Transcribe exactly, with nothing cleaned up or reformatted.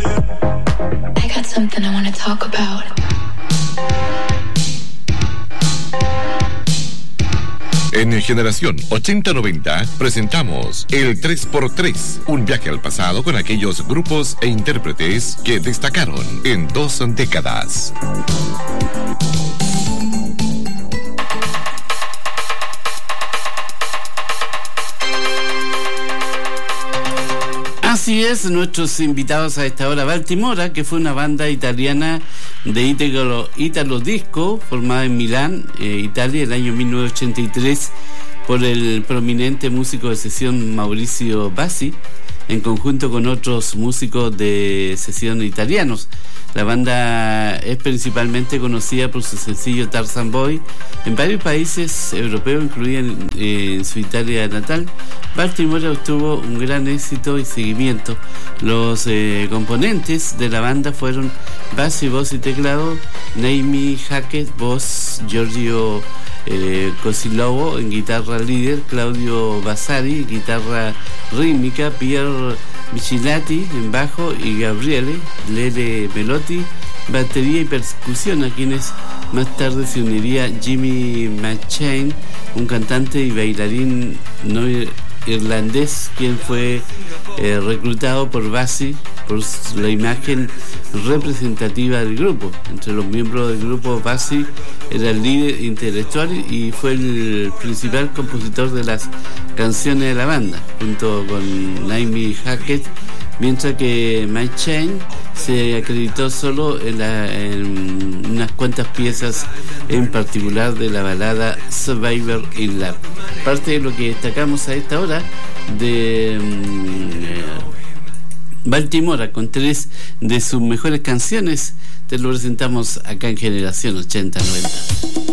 I got something I want to talk about. En Generación ochenta noventa presentamos el tres por tres, un viaje al pasado con aquellos grupos e intérpretes que destacaron en dos décadas. Así es, nuestros invitados a esta hora, Baltimora, que fue una banda italiana de Italo, Italo Disco, formada en Milán, eh, Italia, en el año mil novecientos ochenta y tres, por el prominente músico de sesión Maurizio Bassi, en conjunto con otros músicos de sesión italianos. La banda es principalmente conocida por su sencillo Tarzan Boy. En varios países europeos, incluida en, eh, en su Italia natal, Baltimore obtuvo un gran éxito y seguimiento. Los eh, componentes de la banda fueron bass y voz y teclado, Naomi Hackett, voz, Giorgio eh, Cosilovo en guitarra líder, Claudio Vasari en guitarra rítmica, Pierre Michilati en bajo y Gabriele Lele Melotti batería y percusión, a quienes más tarde se uniría Jimmy McShane, un cantante y bailarín no irlandés, quien fue eh, reclutado por Bassi por la imagen representativa del grupo. Entre los miembros del grupo, Bassi era el líder intelectual y fue el principal compositor de las canciones de la banda, junto con Naomi Hackett, mientras que McShane se acreditó solo en, la, en unas cuantas piezas, en particular de la balada Survivor in Love. Parte de lo que destacamos a esta hora de um, Baltimora, con tres de sus mejores canciones, te lo presentamos acá en Generación ochenta noventa.